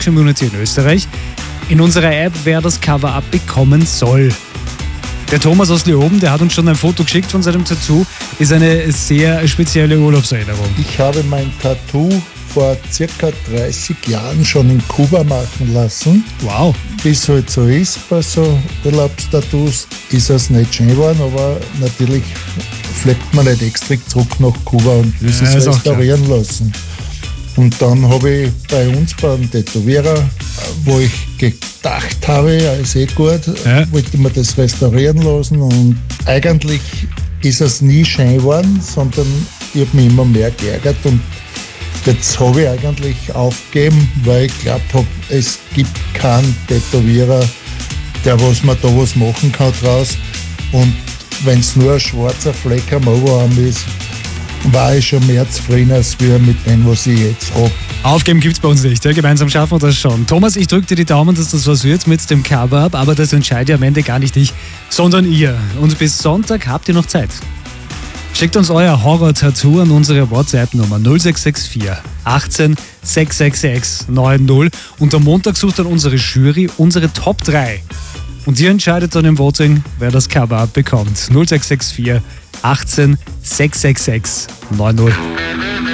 Community in Österreich in unserer App, wer das Cover-Up bekommen soll. Der Thomas aus Leoben, der hat uns schon ein Foto geschickt von seinem Tattoo. Ist eine sehr spezielle Urlaubserinnerung. Ich habe mein Tattoo vor circa 30 Jahren schon in Kuba machen lassen. Wow. Wie es halt so ist bei so Urlaubstattoos, ist es nicht schön geworden, aber natürlich fliegt man nicht extra zurück nach Kuba und will es restaurieren lassen. Und dann habe ich bei uns beim Tätowierer, wo ich gedacht habe, ja, ist gut, wollte ich mir das restaurieren lassen und eigentlich ist es nie schön geworden, sondern ich habe mich immer mehr geärgert und jetzt habe ich eigentlich aufgegeben, weil ich glaubt habe, es gibt keinen Tätowierer, der was man da was machen kann draus. Und wenn es nur ein schwarzer Fleck am Oberarm ist, war ich schon mehr zufrieden als wir mit dem, was ich jetzt habe. Aufgeben gibt's bei uns nicht, ja? Gemeinsam schaffen wir das schon. Thomas, ich drücke dir die Daumen, dass das was wird mit dem Cover-Up, aber das entscheidet am Ende gar nicht ich, sondern ihr. Und bis Sonntag habt ihr noch Zeit. Schickt uns euer Horror-Tattoo an unsere WhatsApp-Nummer 0664 18 666 90 und am Montag sucht dann unsere Jury unsere Top 3. Und ihr entscheidet dann im Voting, wer das Cover-Up bekommt. 0664 18 666 90.